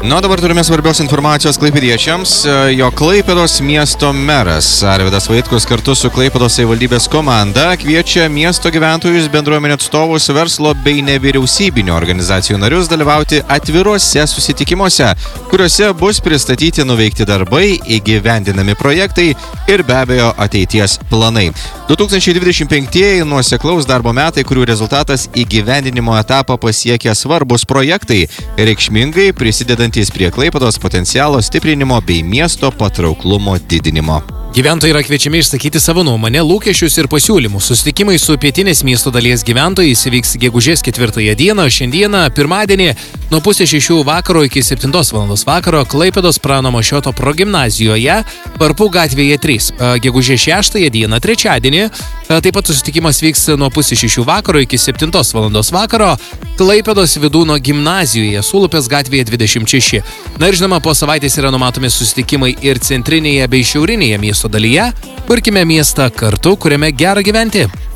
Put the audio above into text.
Na, dabar turime svarbios informacijos klaipėdiečiams, jo Klaipėdos miesto meras Arvydas Vaitkus kartu su Klaipėdos savivaldybės komanda kviečia miesto gyventojus, bendruomenės atstovus, verslo bei nevyriausybinių organizacijų narius dalyvauti atviruose susitikimuose, kuriuose bus pristatyti nuveikti darbai, įgyvendinami projektai ir be abejo ateities planai. 2025 nuoseklaus darbo metai, kurių rezultatas įgyvendinimo etapą pasiekia svarbus projektai, reikšmingai prisidedantys prie Klaipėdos potencialo stiprinimo bei miesto patrauklumo didinimo. Gyventojai yra kviečiami išsakyti savo nuomonę, lūkesčius ir pasiūlymus. Susitikimai su pietinės miesto dalies gyventojais įvyks gegužės 4 dieną, šiandieną, pirmadienį, nuo 5:30 vakaro iki 7 val. Vakaro Klaipėdos Prano Mašioto progimnazijoje, Varpų gatvėje 3. Gegužės 6 dieną, trečiadienį, taip pat susitikimas vyks nuo 5:30 vakaro iki 7 val. Vakaro Klaipėdos Vidūno gimnazijoje, Sulupės gatvėje 26. Na ir žinoma, po savaitės yra numatomi susitikimai ir centrinėje bei šiaurinėje miesto dalyje. Kurkime miestą kartu, kuriame gera gyventi.